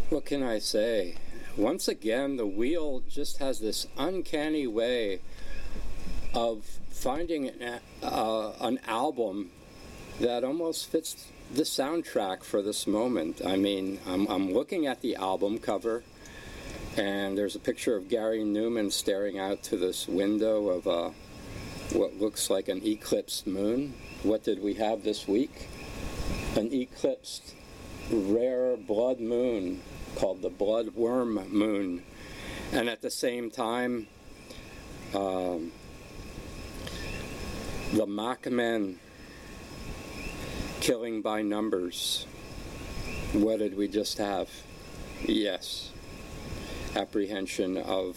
What can I say? Once again, the wheel just has this uncanny way of finding an album that almost fits the soundtrack for this moment. I mean, I'm looking at the album cover, and there's a picture of Gary Numan staring out to this window of what looks like an eclipsed moon. What did we have this week? An eclipsed rare blood moon called the Bloodworm Moon. And at the same time, the Machman killing by numbers. What did we just have? Yes, apprehension of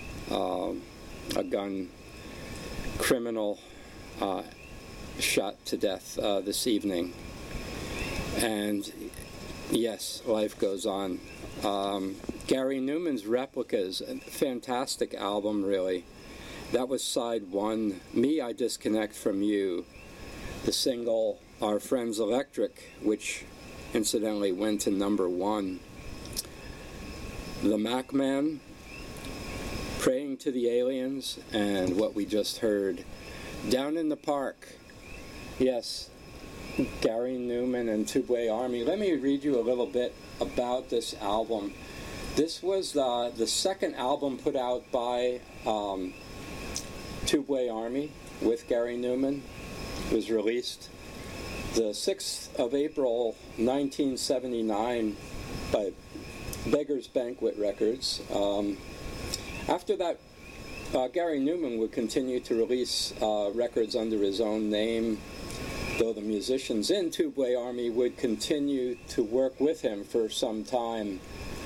a gun criminal shot to death this evening. And yes, life goes on. Gary Numan's Replicas, a fantastic album, really. That was side one. Me, I Disconnect from You. The single, Our Friends Electric, which incidentally went to number one. The Machman, Praying to the Aliens, and what we just heard, Down in the Park. Yes, Gary Numan and Tubeway Army. Let me read you a little bit about this album. This was the second album put out by Tubeway Army with Gary Numan. It was released the 6th of April 1979 by Beggar's Banquet Records. After that, Gary Numan would continue to release records under his own name, though the musicians in Tubeway Army would continue to work with him for some time.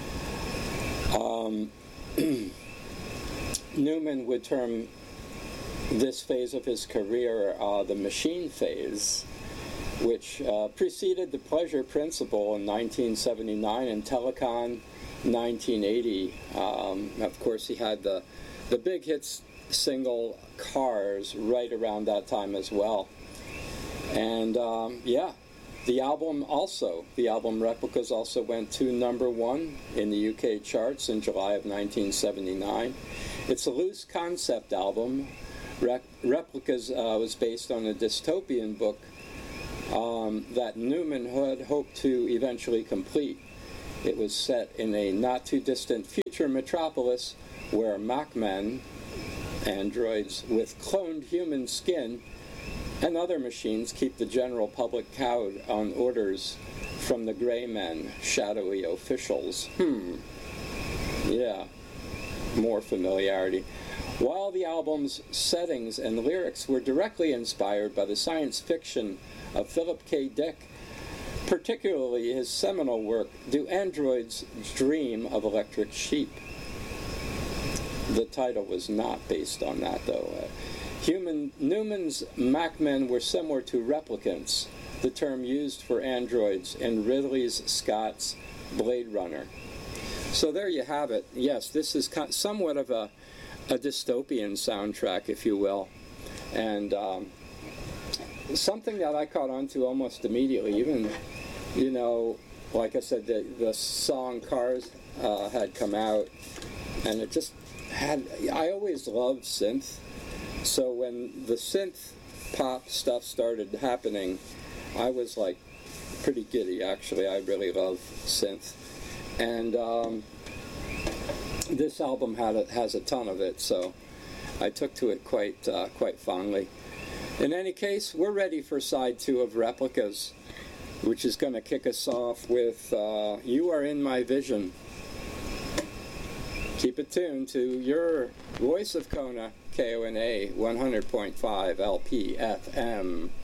Numan would term this phase of his career the machine phase, which preceded the Pleasure Principle in 1979 and Telecon 1980. Of course, he had the big hits single Cars right around that time as well. And the album Replicas also went to number one in the UK charts in July of 1979. It's a loose concept album. Replicas was based on a dystopian book that Numan had hoped to eventually complete. It was set in a not-too-distant future metropolis where Machman, androids with cloned human skin, and other machines keep the general public cowed on orders from the gray men, shadowy officials. Yeah, more familiarity. While the album's settings and lyrics were directly inspired by the science fiction of Philip K. Dick, particularly his seminal work, Do Androids Dream of Electric Sheep? The title was not based on that, though. Numan's Machman were similar to replicants, the term used for androids in Ridley Scott's Blade Runner. So there you have it. Yes, this is somewhat of a dystopian soundtrack, if you will. And something that I caught on to almost immediately, even, like I said, the song Cars had come out, and it just had, I always loved synth. So when the synth pop stuff started happening, I was like pretty giddy, actually. I really love synth. And this album has a ton of it, so I took to it quite fondly. In any case, we're ready for side two of Replicas, which is going to kick us off with You Are in My Vision. Keep it tuned to your voice of Kona, KONA 100.5 LP FM.